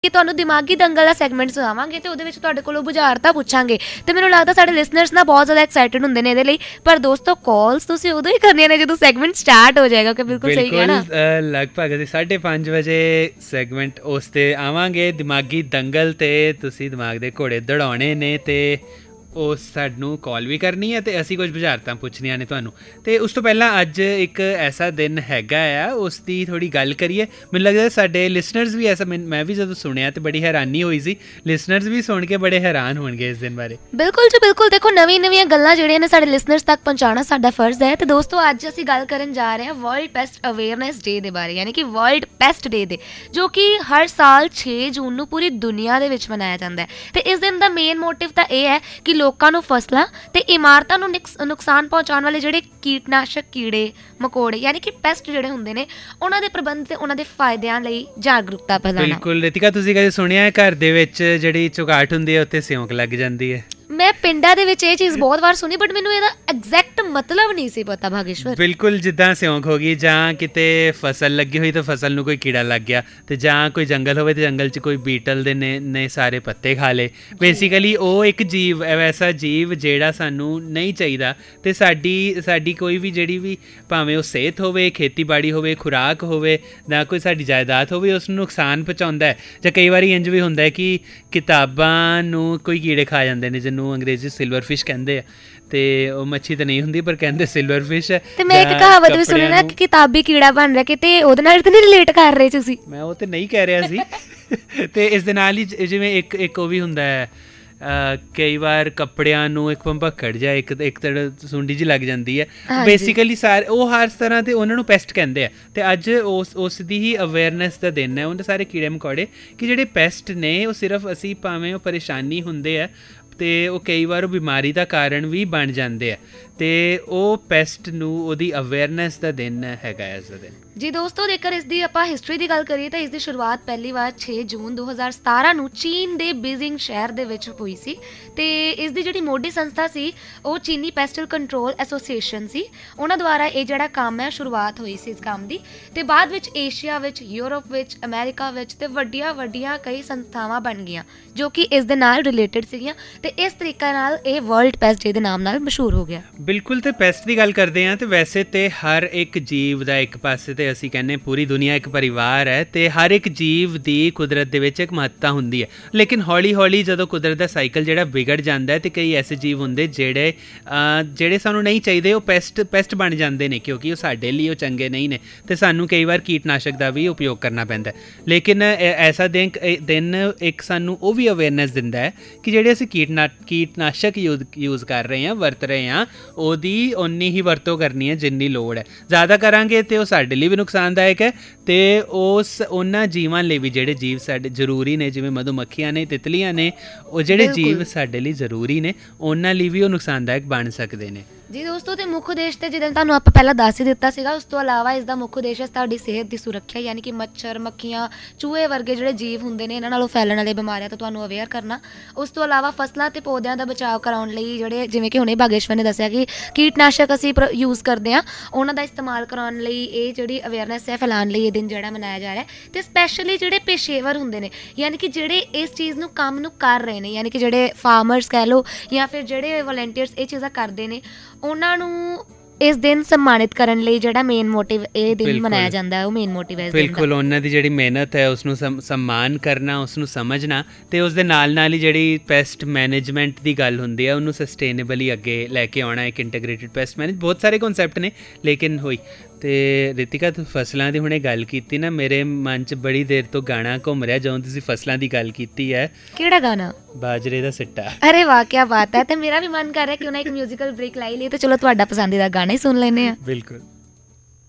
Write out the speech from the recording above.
ਕਿ ਤੁਹਾਨੂੰ ਦਿਮਾਗੀ ਦੰਗਲ ਦਾ ਸੈਗਮੈਂਟ ਸੁਣਾਵਾਂਗੇ ਤੇ ਉਹਦੇ ਵਿੱਚ ਤੁਹਾਡੇ ਕੋਲੋਂ ਬੁਝਾਰਤਾਂ ਪੁੱਛਾਂਗੇ ਤੇ ਮੈਨੂੰ ਲੱਗਦਾ ਸਾਡੇ ਲਿਸਨਰਸ ਨਾ ਬਹੁਤ ਜ਼ਿਆਦਾ ਐਕਸਾਈਟਡ ਹੁੰਦੇ ਨੇ ਇਹਦੇ ਲਈ। ਪਰ ਦੋਸਤੋ ਕਾਲਸ ਤੁਸੀਂ ਉਦੋਂ ਹੀ ਕਰਨੀਆਂ ਨੇ ਜਦੋਂ ਸੈਗਮੈਂਟ ਸਟਾਰਟ ਹੋ ਜਾਏਗਾ। ਕਿ ਬਿਲਕੁਲ ਸਹੀ ਕਿਹਾ ਨਾ। ਲਗਭਗ ਅਸੀਂ 5:30 ਵਜੇ ਸੈਗਮੈਂਟ ਉਸ 'ਤੇ ਆਵਾਂਗੇ, ਦਿਮਾਗੀ ਦੰਗਲ 'ਤੇ। ਤੁਸੀਂ ਦਿਮਾਗ ਦੇ ਘੋੜੇ ਦੌੜਾਉਣੇ ਨੇ ਤੇ ਉਹ ਸਾਨੂੰ ਕਾਲ ਵੀ ਕਰਨੀ ਹੈ ਅਤੇ ਅਸੀਂ ਕੁਝ ਬੁਝਾਰਤਾਂ ਪੁੱਛਣੀਆਂ ਨੇ ਤੁਹਾਨੂੰ। ਅਤੇ ਉਸ ਤੋਂ ਪਹਿਲਾਂ ਅੱਜ ਇੱਕ ਐਸਾ ਦਿਨ ਹੈਗਾ ਆ, ਉਸ ਦੀ ਥੋੜ੍ਹੀ ਗੱਲ ਕਰੀਏ। ਮੈਨੂੰ ਲੱਗਦਾ ਸਾਡੇ ਲਿਸਨਰਸ ਵੀ ਐਸਾ, ਮੈਂ ਵੀ ਜਦੋਂ ਸੁਣਿਆ ਤਾਂ ਬੜੀ ਹੈਰਾਨੀ ਹੋਈ ਸੀ, ਲਿਸਨਰਸ ਵੀ ਸੁਣ ਕੇ ਬੜੇ ਹੈਰਾਨ ਹੋਣਗੇ ਇਸ ਦਿਨ ਬਾਰੇ। ਬਿਲਕੁਲ ਜੀ ਬਿਲਕੁਲ। ਦੇਖੋ ਨਵੀਆਂ ਗੱਲਾਂ ਜਿਹੜੀਆਂ ਨੇ ਸਾਡੇ ਲਿਸਨਰਸ ਤੱਕ ਪਹੁੰਚਾਉਣਾ ਸਾਡਾ ਫਰਜ਼ ਹੈ। ਅਤੇ ਦੋਸਤੋ ਅੱਜ ਅਸੀਂ ਗੱਲ ਕਰਨ ਜਾ ਰਹੇ ਹਾਂ ਵਰਲਡ ਪੈਸਟ ਅਵੇਅਰਨੈਸ ਡੇ ਦੇ ਬਾਰੇ, ਯਾਨੀ ਕਿ ਵਰਲਡ ਪੈਸਟ ਡੇ ਦੇ, ਜੋ ਕਿ ਹਰ ਸਾਲ 6 ਜੂਨ ਨੂੰ ਪੂਰੀ ਦੁਨੀਆ ਦੇ ਵਿੱਚ ਮਨਾਇਆ ਜਾਂਦਾ ਹੈ। ਅਤੇ ਇਸ ਦਿਨ ਦਾ ਮੇਨ ਮੋਟਿਵ ਤਾਂ ਇਹ ਹੈ ਕਿ ਲੋਕਾਂ ਨੂੰ ਫਸਲਾਂ ਤੇ ਇਮਾਰਤਾਂ ਨੂੰ ਨੁਕਸਾਨ ਪਹੁੰਚਾਉਣ ਵਾਲੇ ਜਿਹੜੇ ਕੀਟਨਾਸ਼ਕ ਕੀੜੇ ਮਕੌੜੇ ਯਾਨੀ ਕਿ ਪੈਸਟ ਜਿਹੜੇ ਹੁੰਦੇ ਨੇ ਉਹਨਾਂ ਦੇ ਪ੍ਰਬੰਧ ਤੇ ਉਹਨਾਂ ਦੇ ਫਾਇਦਿਆਂ ਲਈ ਜਾਗਰੂਕਤਾ ਫੈਲਾਉਣਾ। ਬਿਲਕੁਲ ਰਿਤਿਕਾ, ਤੁਸੀਂ ਕਦੇ ਸੁਣਿਆ ਘਰ ਦੇ ਵਿੱਚ ਜਿਹੜੀ ਚੁਗਾਟ ਹੁੰਦੀ ਹੈ ਉੱਥੇ ਸਿਉਂਕ ਲੱਗ ਜਾਂਦੀ ਹੈ? ਮੈਂ ਪਿੰਡਾਂ ਦੇ ਵਿੱਚ ਇਹ ਚੀਜ਼ ਬਹੁਤ ਵਾਰ ਸੁਣੀ, ਬਟ ਮੈਨੂੰ ਇਹਦਾ ਐਗਜ਼ੈਕਟ ਮਤਲਬ ਨਹੀਂ ਸੀ ਪਤਾ ਭਾਗੇਸ਼ਵਰ। ਬਿਲਕੁਲ, ਜਿੱਦਾਂ ਸਿਉਂਕ ਹੋ ਗਈ ਜਾਂ ਕਿਤੇ ਫਸਲ ਲੱਗੀ ਹੋਈ ਤਾਂ ਫਸਲ ਨੂੰ ਕੋਈ ਕੀੜਾ ਲੱਗ ਗਿਆ, ਤੇ ਜਾਂ ਕੋਈ ਜੰਗਲ ਹੋਵੇ ਤੇ ਜੰਗਲ 'ਚ ਕੋਈ ਬੀਟਲ ਦੇ ਨੇ ਸਾਰੇ ਪੱਤੇ ਖਾ ਲਏ। ਬੇਸਿਕਲੀ ਉਹ ਇੱਕ ਜੀਵ, ਐਸਾ ਜੀਵ ਜਿਹੜਾ ਸਾਨੂੰ ਨਹੀਂ ਚਾਹੀਦਾ। ਤੇ ਸਾਡੀ ਕੋਈ ਵੀ ਜਿਹੜੀ ਵੀ, ਭਾਵੇਂ ਉਹ ਸਿਹਤ ਹੋਵੇ, ਖੇਤੀਬਾੜੀ ਹੋਵੇ, ਖੁਰਾਕ ਹੋਵੇ, ਜਾਂ ਕੋਈ ਸਾਡੀ ਜਾਇਦਾਦ ਹੋਵੇ, ਉਸ ਨੂੰ ਨੁਕਸਾਨ ਪਹੁੰਚਾਉਂਦਾ ਹੈ। ਜਾਂ ਕਈ ਵਾਰੀ ਇੰਝ ਵੀ ਹੁੰਦਾ ਹੈ ਕਿ ਕਿਤਾਬਾਂ ਨੂੰ ਕੋਈ ਕੀੜੇ ਖਾ ਜਾਂਦੇ ਨੇ, ਜਿਹਨੂੰ ਅੰਗਰੇਜ਼ੀ ਸਿਲਵਰ ਫਿਸ਼ ਕਹਿੰਦੇ ਆ। ਤੇ ਉਹ ਮੱਛੀ ਤਾਂ ਨਹੀਂ ਹੁੰਦੀ ਪਰ ਕਹਿੰਦੇ ਸਿਲਵਰ ਫਿਸ਼ ਹੈ। ਤੇ ਮੈਂ ਇੱਕ ਕਹਾਵਤ ਵੀ ਸੁਣੀ ਨਾ ਕਿ ਕਿਤਾਬੀ ਕੀੜਾ ਬਣ ਰਿਹਾ, ਕਿਤੇ ਉਹਦੇ ਨਾਲ ਤਾਂ ਨਹੀਂ ਰਿਲੇਟ ਕਰ ਰਹੇ ਤੁਸੀਂ? ਮੈਂ ਉਹ ਤੇ ਨਹੀਂ ਕਹਿ ਰਿਹਾ ਸੀ। ਤੇ ਇਸ ਦੇ ਨਾਲ ਹੀ ਜਿਵੇਂ ਇੱਕ ਉਹ ਵੀ ਹੁੰਦਾ ਹੈ, ਕਈ ਵਾਰ ਕੱਪੜਿਆਂ ਨੂੰ ਇੱਕ ਭੰਭੱਕੜ ਜਾਂ ਇੱਕ ਸੁੰਡੀ ਜਿਹੀ ਲੱਗ ਜਾਂਦੀ ਹੈ। ਬੇਸਿਕਲੀ ਉਹ ਹਰ ਤਰ੍ਹਾਂ ਦੇ ਉਹਨਾਂ ਨੂੰ ਪੈਸਟ ਕਹਿੰਦੇ ਆ। ਤੇ ਅੱਜ ਉਸ ਦੀ ਹੀ ਅਵੇਅਰਨੈਸ ਦਾ ਦਿਨ ਹੈ। ਉਹਦੇ ਸਾਰੇ ਕੀੜੇ ਮਕੌੜੇ ਕਿ ਜਿਹੜੇ ਪੈਸਟ ਨੇ, ਉਹ ਸਿਰਫ ਅਸੀਂ ਭਾਵੇਂ ਉਹ ਪਰੇਸ਼ਾਨੀ ਹੁੰਦੇ ਆ ਅਤੇ ਉਹ ਕਈ ਵਾਰ ਉਹ ਬਿਮਾਰੀ ਦਾ ਕਾਰਨ ਵੀ ਬਣ ਜਾਂਦੇ ਆ, ਅਤੇ ਉਹ ਪੈਸਟ ਨੂੰ ਉਹਦੀ ਅਵੇਅਰਨੈਸ ਦਾ ਦਿਨ ਹੈਗਾ ਇਸ ਦਾ ਦਿਨ। ਜੀ ਦੋਸਤੋ, ਜੇਕਰ ਇਸ ਦੀ ਆਪਾਂ ਹਿਸਟਰੀ ਦੀ ਗੱਲ ਕਰੀਏ ਤਾਂ ਇਸ ਦੀ ਸ਼ੁਰੂਆਤ ਪਹਿਲੀ ਵਾਰ 6 ਜੂਨ 2017 ਨੂੰ ਚੀਨ ਦੇ ਬੀਜ਼ਿੰਗ ਸ਼ਹਿਰ ਦੇ ਵਿੱਚ ਹੋਈ ਸੀ। ਅਤੇ ਇਸ ਦੀ ਜਿਹੜੀ ਮੋਢੀ ਸੰਸਥਾ ਸੀ ਉਹ ਚੀਨੀ ਪੈਸਟਲ ਕੰਟਰੋਲ ਐਸੋਸੀਏਸ਼ਨ ਸੀ। ਉਹਨਾਂ ਦੁਆਰਾ ਇਹ ਜਿਹੜਾ ਕੰਮ ਹੈ ਸ਼ੁਰੂਆਤ ਹੋਈ ਸੀ ਇਸ ਕੰਮ ਦੀ। ਅਤੇ ਬਾਅਦ ਵਿੱਚ ਏਸ਼ੀਆ ਵਿੱਚ, ਯੂਰਪ ਵਿੱਚ, ਅਮਰੀਕਾ ਵਿੱਚ ਅਤੇ ਵੱਡੀਆਂ ਕਈ ਸੰਸਥਾਵਾਂ ਬਣ ਗਈਆਂ ਜੋ ਕਿ ਇਸ ਦੇ ਨਾਲ ਰਿਲੇਟਡ ਸੀਗੀਆਂ। ਅਤੇ ਇਸ ਤਰੀਕੇ ਨਾਲ ਇਹ ਵਰਲਡ ਪੈਸਟ ਡੇ ਦੇ ਨਾਮ ਨਾਲ ਮਸ਼ਹੂਰ ਹੋ ਗਿਆ। ਬਿਲਕੁਲ। ਤੇ ਪੈਸਟ ਦੀ ਗੱਲ ਕਰਦੇ ਹਾਂ ਤੇ ਵੈਸੇ ਤੇ ਹਰ ਇੱਕ ਜੀਵ ਦਾ, ਇੱਕ ਪਾਸੇ ਤੇ ਅਸੀਂ ਕਹਿੰਦੇ ਪੂਰੀ ਦੁਨੀਆ ਇੱਕ ਪਰਿਵਾਰ ਹੈ ਤੇ ਹਰ ਇੱਕ ਜੀਵ ਦੀ ਕੁਦਰਤ ਦੇ ਵਿੱਚ ਇੱਕ ਮਹੱਤਤਾ ਹੁੰਦੀ ਹੈ। ਲੇਕਿਨ ਹੌਲੀ ਹੌਲੀ ਜਦੋਂ ਕੁਦਰਤ ਦਾ ਸਾਈਕਲ ਜਿਹੜਾ ਵਿਗੜ ਜਾਂਦਾ ਹੈ ਤੇ ਕਈ ਐਸੇ ਜੀਵ ਹੁੰਦੇ ਜਿਹੜੇ ਸਾਨੂੰ ਨਹੀਂ ਚਾਹੀਦੇ, ਉਹ ਪੈਸਟ ਬਣ ਜਾਂਦੇ ਨੇ ਕਿਉਂਕਿ ਉਹ ਸਾਡੇ ਲਈ ਉਹ ਚੰਗੇ ਨਹੀਂ ਨੇ ਤੇ ਸਾਨੂੰ ਕਈ ਵਾਰ ਕੀਟਨਾਸ਼ਕ ਦਾ ਵੀ ਉਪਯੋਗ ਕਰਨਾ ਪੈਂਦਾ। ਲੇਕਿਨ ਐਸਾ ਦਿਨ ਇੱਕ ਸਾਨੂੰ ਉਹ ਵੀ ਅਵੇਅਰਨੈਸ ਦਿੰਦਾ ਹੈ ਕਿ ਜਿਹੜੇ ਅਸੀਂ ਕੀਟਨਾਸ਼ਕ ਯੂਜ਼ ਕਰ ਰਹੇ ਹਾਂ, ਵਰਤ ਰਹੇ ਹਾਂ, ਉਹਦੀ ਓਨੀ ਹੀ ਵਰਤੋਂ ਕਰਨੀ ਹੈ ਜਿੰਨੀ ਲੋੜ ਹੈ। ਜ਼ਿਆਦਾ ਕਰਾਂਗੇ ਤੇ ਉਹ ਸਾਡੇ ਲਈ ਵੀ ਨੁਕਸਾਨਦਾਇਕ ਹੈ ਤੇ ਉਹਨਾਂ ਜੀਵਾਂ ਲਈ ਵੀ, ਜਿਹੜੇ ਜੀਵ ਸਾਡੇ ਜ਼ਰੂਰੀ ਨੇ, ਜਿਵੇਂ ਮਧੂਮੱਖੀਆਂ ਨੇ, ਤਿਤਲੀਆਂ ਨੇ, ਉਹ ਜਿਹੜੇ ਜੀਵ ਸਾਡੇ ਲਈ ਜ਼ਰੂਰੀ ਨੇ, ਉਹਨਾਂ ਲਈ ਵੀ ਉਹ ਨੁਕਸਾਨਦਾਇਕ ਬਣ ਸਕਦੇ ਨੇ। ਜੀ ਦੋਸਤੋ, ਤੇ ਮੁੱਖ ਉਦੇਸ਼ ਤੇ ਜਿੱਦਾਂ ਤੁਹਾਨੂੰ ਆਪਾਂ ਪਹਿਲਾਂ ਦੱਸ ਹੀ ਦਿੱਤਾ ਸੀਗਾ, ਉਸ ਤੋਂ ਇਲਾਵਾ ਇਸ ਦਾ ਮੁੱਖ ਉਦੇਸ਼ ਹੈ ਤੁਹਾਡੀ ਸਿਹਤ ਦੀ ਸੁਰੱਖਿਆ, ਯਾਨੀ ਕਿ ਮੱਛਰ, ਮੱਖੀਆਂ, ਚੂਹੇ ਵਰਗੇ ਜਿਹੜੇ ਜੀਵ ਹੁੰਦੇ ਨੇ ਇਹਨਾਂ ਨਾਲੋਂ ਫੈਲਣ ਵਾਲੇ ਬਿਮਾਰੀਆਂ ਤੋਂ ਤੁਹਾਨੂੰ ਅਵੇਅਰ ਕਰਨਾ। ਉਸ ਤੋਂ ਇਲਾਵਾ ਫਸਲਾਂ ਅਤੇ ਪੌਦਿਆਂ ਦਾ ਬਚਾਅ ਕਰਾਉਣ ਲਈ ਜਿਹੜੇ, ਜਿਵੇਂ ਕਿ ਹੁਣੇ ਭਾਗੇਸ਼ਵਰ ਨੇ ਦੱਸਿਆ ਕਿ ਕੀਟਨਾਸ਼ਕ ਅਸੀਂ ਯੂਜ਼ ਕਰਦੇ ਹਾਂ, ਉਹਨਾਂ ਦਾ ਇਸਤੇਮਾਲ ਕਰਾਉਣ ਲਈ ਇਹ ਜਿਹੜੀ ਅਵੇਅਰਨੈਸ ਹੈ ਫੈਲਾਉਣ ਲਈ ਇਹ ਦਿਨ ਜਿਹੜਾ ਮਨਾਇਆ ਜਾ ਰਿਹਾ। ਅਤੇ ਸਪੈਸ਼ਲੀ ਜਿਹੜੇ ਪੇਸ਼ੇਵਰ ਹੁੰਦੇ ਨੇ, ਯਾਨੀ ਕਿ ਜਿਹੜੇ ਇਸ ਚੀਜ਼ ਨੂੰ ਕੰਮ ਨੂੰ ਕਰ ਰਹੇ ਨੇ, ਯਾਨੀ ਕਿ ਜਿਹੜੇ ਫਾਰਮਰਸ ਕਹਿ ਲਓ ਜਾਂ ਫਿਰ ਜਿਹੜੇ ਵਲੰਟੀਅਰਸ ਇਹ ਚੀਜ਼ਾਂ ਕਰਦੇ ਨੇ, ਉਹਨਾਂ ਨੂੰ ਇਸ ਦਿਨ ਸਨਮਾਨਿਤ ਕਰਨ ਲਈ ਜਿਹੜਾ ਮੇਨ ਮੋਟਿਵ ਇਹ ਦਿਨ ਮਨਾਇਆ ਜਾਂਦਾ, ਉਹ ਮੇਨ ਮੋਟਿਵ ਹੈ। ਬਿਲਕੁਲ, ਉਹਨਾਂ ਦੀ ਜਿਹੜੀ ਮਿਹਨਤ ਹੈ ਉਸਨੂੰ ਸਨਮਾਨ ਕਰਨਾ, ਉਸਨੂੰ ਸਮਝਣਾ, ਅਤੇ ਉਸ ਦੇ ਨਾਲ ਹੀ ਜਿਹੜੀ ਪੈਸਟ ਮੈਨੇਜਮੈਂਟ ਦੀ ਗੱਲ ਹੁੰਦੀ ਹੈ ਉਹਨੂੰ ਸਸਟੇਨੇਬਲੀ ਅੱਗੇ ਲੈ ਕੇ ਆਉਣਾ। ਇੱਕ ਇੰਟੀਗ੍ਰੇਟਿਡ ਪੈਸਟ ਮੈਨੇਜ, ਬਹੁਤ ਸਾਰੇ ਕਨਸੈਪਟ ਨੇ ਲੇਕਿਨ ਹੋਈ। ਅਤੇ ਰਿਤਿਕਾ, ਤੂੰ ਫਸਲਾਂ ਦੀ ਹੁਣੇ ਗੱਲ ਕੀਤੀ ਨਾ, ਮੇਰੇ ਮਨ 'ਚ ਬੜੀ ਦੇਰ ਤੋਂ ਗਾਣਾ ਘੁੰਮ ਰਿਹਾ ਜਦੋਂ ਤੁਸੀਂ ਫਸਲਾਂ ਦੀ ਗੱਲ ਕੀਤੀ ਹੈ। ਕਿਹੜਾ ਗਾਣਾ? ਬਾਜਰੇ ਦਾ ਸਿੱਟਾ। ਅਰੇ ਵਾਹ, ਕਿਆ ਬਾਤ ਹੈ। ਤੇ ਮੇਰਾ ਵੀ ਮਨ ਕਰ ਰਿਹਾ ਕਿ ਉਹਨਾਂ ਇੱਕ ਮਿਊਜ਼ੀਕਲ ਬ੍ਰੇਕ ਲਾਈ ਲਈ, ਤੇ ਚਲੋ ਤੁਹਾਡਾ ਪਸੰਦੀਦਾ ਗਾਣਾ ਹੀ ਸੁਣ ਲੈਂਦੇ ਹਾਂ। ਬਿਲਕੁਲ।